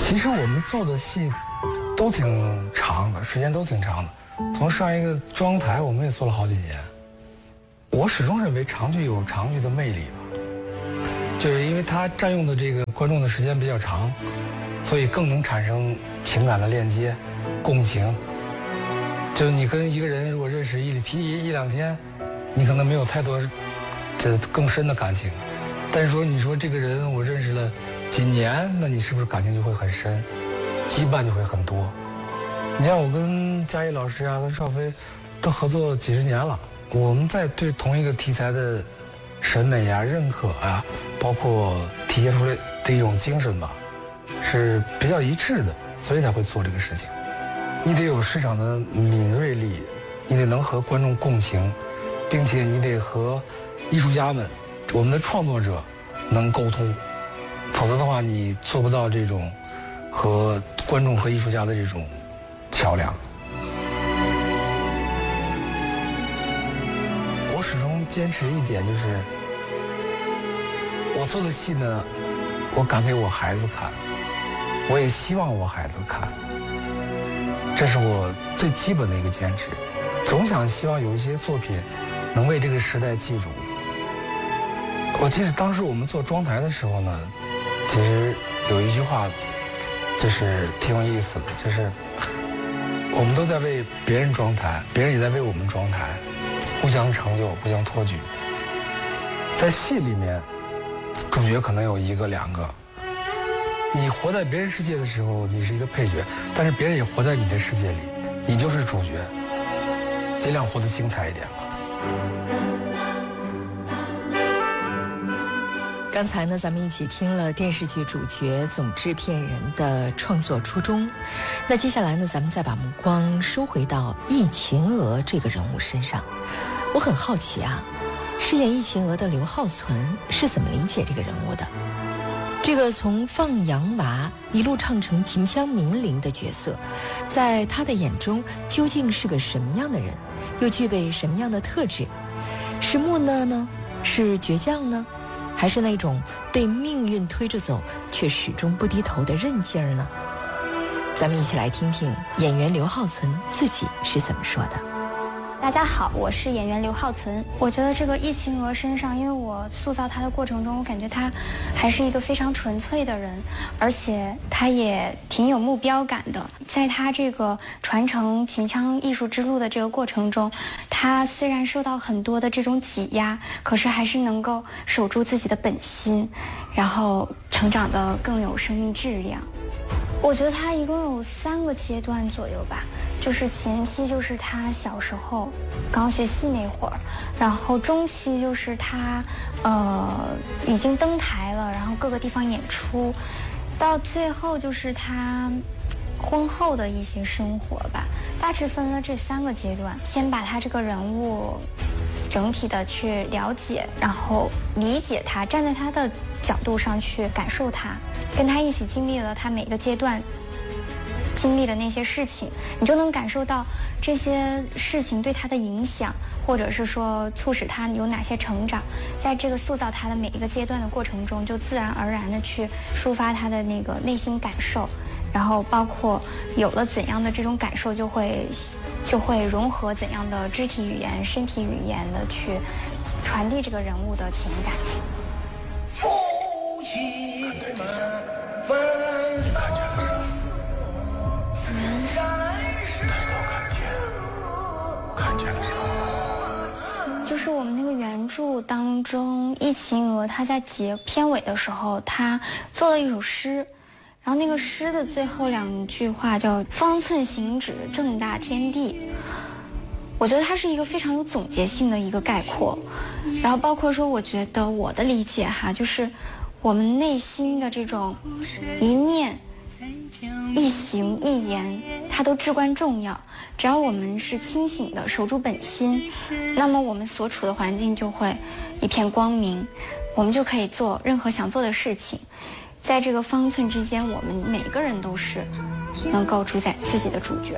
其实我们做的戏都挺长的，时间都挺长的。从上一个中央台，我们也做了好几年。我始终认为长剧有长剧的魅力吧，就是因为它占用的这个观众的时间比较长，所以更能产生情感的链接、共情。就是你跟一个人如果认识一两天，你可能没有太多更深的感情，但是说你说这个人我认识了几年，那你是不是感情就会很深，羁绊就会很多。你像我跟嘉译老师啊，跟邵飞都合作几十年了，我们在对同一个题材的审美啊、认可啊，包括体现出来的一种精神吧，是比较一致的，所以才会做这个事情。你得有市场的敏锐力，你得能和观众共情，并且你得和艺术家们、我们的创作者能沟通，否则的话你做不到这种和观众和艺术家的这种桥梁。我始终坚持一点，就是我做的戏呢，我敢给我孩子看，我也希望我孩子看，这是我最基本的一个坚持。总想希望有一些作品能为这个时代记住。我记得当时我们做妆台的时候呢，其实有一句话就是挺有意思的，就是我们都在为别人装台，别人也在为我们装台，互相成就，互相托举。在戏里面，主角可能有一个两个，你活在别人世界的时候，你是一个配角，但是别人也活在你的世界里，你就是主角。尽量活得精彩一点吧。 刚才呢，咱们一起听了电视剧主角总制片人的创作初衷。那接下来呢，咱们再把目光收回到易秦娥这个人物身上。我很好奇啊，饰演易秦娥的刘浩存是怎么理解这个人物的？这个从放羊娃一路唱成秦腔名伶的角色，在他的眼中究竟是个什么样的人，又具备什么样的特质？是木讷呢？是倔强呢？还是那种被命运推着走却始终不低头的韧劲儿呢？咱们一起来听听演员刘浩存自己是怎么说的。 大家好，我是演员刘浩存。我觉得这个易秦娥身上，因为我塑造她的过程中，我感觉她还是一个非常纯粹的人，而且她也挺有目标感的。在她这个传承秦腔艺术之路的这个过程中，她虽然受到很多的这种挤压，可是还是能够守住自己的本心，然后成长得更有生命质量。我觉得她一共有3个阶段左右吧。就是前期就是他小时候刚学戏那会儿，然后中期就是他已经登台了，然后各个地方演出，到最后就是他婚后的一些生活吧。大致分了这3个阶段，先把他这个人物整体的去了解，然后理解他，站在他的角度上去感受他，跟他一起经历了他每个阶段经历的那些事情，你就能感受到这些事情对他的影响，或者是说促使他有哪些成长。在这个塑造他的每一个阶段的过程中，就自然而然的去抒发他的那个内心感受，然后包括有了怎样的这种感受，就会融合怎样的肢体语言、身体语言的去传递这个人物的情感。 夫妻们分手就是我们那个原著当中，易秦娥她在片尾的时候，她做了一首诗，然后那个诗的最后2句话叫“方寸行止，正大天地”。我觉得它是一个非常有总结性的一个概括，然后包括说，我觉得我的理解哈，就是我们内心的这种一念、一行、一言，它都至关重要。只要我们是清醒的，守住本心，那么我们所处的环境就会一片光明，我们就可以做任何想做的事情。在这个方寸之间，我们每个人都是能够主宰自己的主角。